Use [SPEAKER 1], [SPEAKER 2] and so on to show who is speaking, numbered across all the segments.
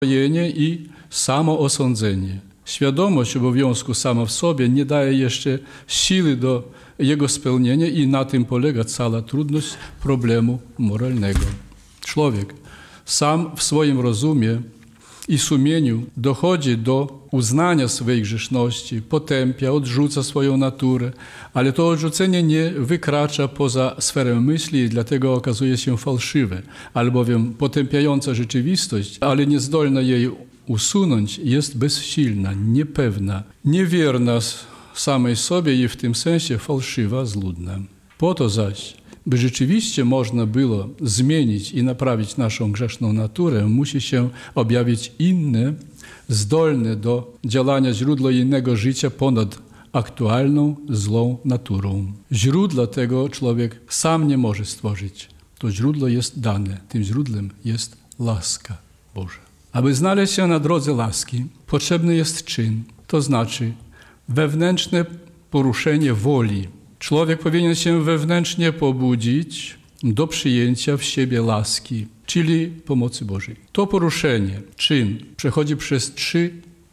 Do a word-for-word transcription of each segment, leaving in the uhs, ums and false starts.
[SPEAKER 1] i samoosądzenie. Świadomość obowiązku sama w sobie nie daje jeszcze siły do jego spełnienia i na tym polega cała trudność problemu moralnego. Człowiek sam w swoim rozumie i sumieniu dochodzi do uznania swojej grzeszności, potępia, odrzuca swoją naturę, ale to odrzucenie nie wykracza poza sferę myśli i dlatego okazuje się fałszywe, albowiem potępiająca rzeczywistość, ale niezdolna jej usunąć, jest bezsilna, niepewna, niewierna samej sobie i w tym sensie fałszywa, zludna. Po to zaś, by rzeczywiście można było zmienić i naprawić naszą grzeszną naturę, musi się objawić inne, zdolne do działania źródło innego życia ponad aktualną, złą naturą. Źródła tego człowiek sam nie może stworzyć. To źródło jest dane. Tym źródłem jest łaska Boża. Aby znaleźć się na drodze łaski, potrzebny jest czyn, to znaczy wewnętrzne poruszenie woli. Człowiek powinien się wewnętrznie pobudzić do przyjęcia w siebie łaski, czyli pomocy Bożej. To poruszenie, czyn, przechodzi przez trzy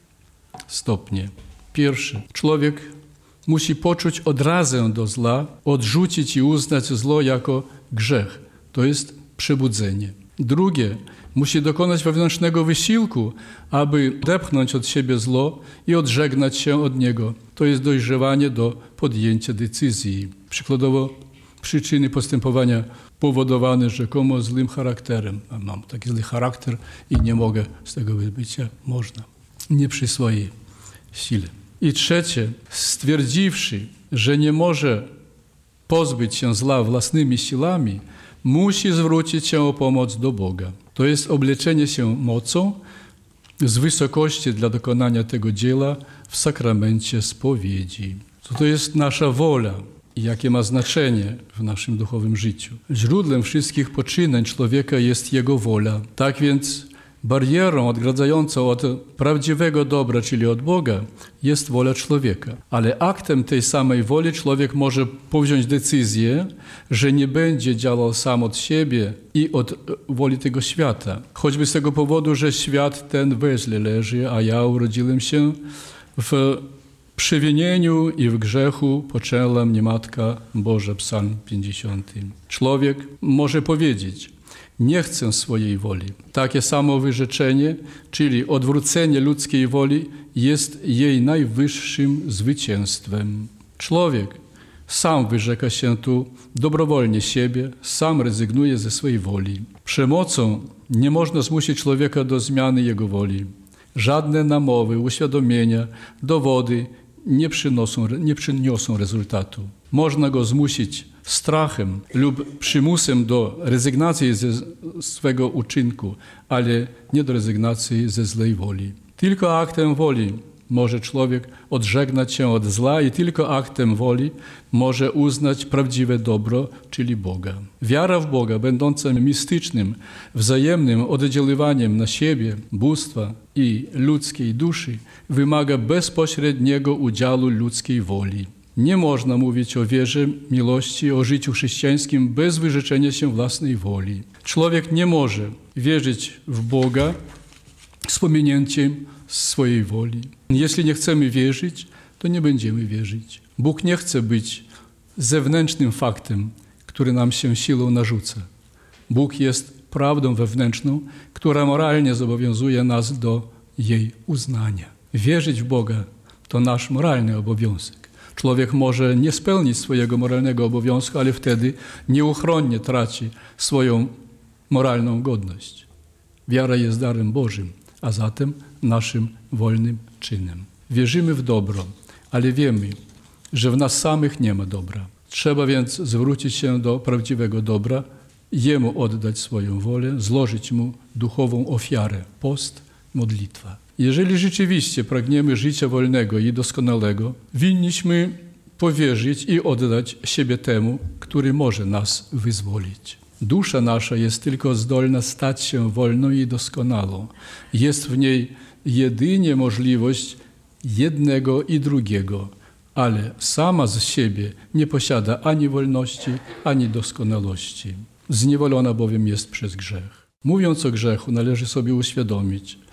[SPEAKER 1] stopnie. Pierwszy, człowiek musi poczuć odrazę do zła, odrzucić i uznać zło jako grzech. To jest przebudzenie. Drugie, musi dokonać wewnętrznego wysiłku, aby odepchnąć od siebie zło i odżegnać się od niego. To jest dojrzewanie do podjęcia decyzji. Przykładowo przyczyny postępowania powodowane rzekomo złym charakterem. Mam taki zły charakter i nie mogę z tego wybycia. Można. Nie przy swojej sile. I trzecie, stwierdziwszy, że nie może pozbyć się zła własnymi siłami, musi zwrócić się o pomoc do Boga. To jest obleczenie się mocą z wysokości dla dokonania tego dzieła w sakramencie spowiedzi. Co to jest nasza wola i jakie ma znaczenie w naszym duchowym życiu. Źródłem wszystkich poczynań człowieka jest jego wola. Tak więc barierą odgradzającą od prawdziwego dobra, czyli od Boga, jest wola człowieka. Ale aktem tej samej woli człowiek może powziąć decyzję, że nie będzie działał sam od siebie i od woli tego świata. Choćby z tego powodu, że świat ten we źle leży, a ja urodziłem się w przewinieniu i w grzechu poczęła mnie Matka Boża, Psalm pięćdziesiąty. Człowiek może powiedzieć: nie chcę swojej woli. Takie samo wyrzeczenie, czyli odwrócenie ludzkiej woli, jest jej najwyższym zwycięstwem. Człowiek sam wyrzeka się tu dobrowolnie siebie, sam rezygnuje ze swojej woli. Przemocą nie można zmusić człowieka do zmiany jego woli. Żadne namowy, uświadomienia, dowody nie przynoszą, nie przyniosą rezultatu. Można go zmusić strachem lub przymusem do rezygnacji ze swego uczynku, ale nie do rezygnacji ze złej woli. Tylko aktem woli może człowiek odżegnać się od zła i tylko aktem woli może uznać prawdziwe dobro, czyli Boga. Wiara w Boga, będąca mistycznym, wzajemnym oddziaływaniem na siebie, bóstwa i ludzkiej duszy, wymaga bezpośredniego udziału ludzkiej woli. Nie można mówić o wierze, miłości, o życiu chrześcijańskim bez wyrzeczenia się własnej woli. Człowiek nie może wierzyć w Boga z pominięciem swojej woli. Jeśli nie chcemy wierzyć, to nie będziemy wierzyć. Bóg nie chce być zewnętrznym faktem, który nam się siłą narzuca. Bóg jest prawdą wewnętrzną, która moralnie zobowiązuje nas do jej uznania. Wierzyć w Boga to nasz moralny obowiązek. Człowiek może nie spełnić swojego moralnego obowiązku, ale wtedy nieuchronnie traci swoją moralną godność. Wiara jest darem Bożym, a zatem naszym wolnym czynem. Wierzymy w dobro, ale wiemy, że w nas samych nie ma dobra. Trzeba więc zwrócić się do prawdziwego dobra, Jemu oddać swoją wolę, złożyć Mu duchową ofiarę, post, modlitwa. Jeżeli rzeczywiście pragniemy życia wolnego i doskonałego, winniśmy powierzyć i oddać siebie temu, który może nas wyzwolić. Dusza nasza jest tylko zdolna stać się wolną i doskonałą. Jest w niej jedynie możliwość jednego i drugiego, ale sama z siebie nie posiada ani wolności, ani doskonałości. Zniewolona bowiem jest przez grzech. Mówiąc o grzechu, należy sobie uświadomić,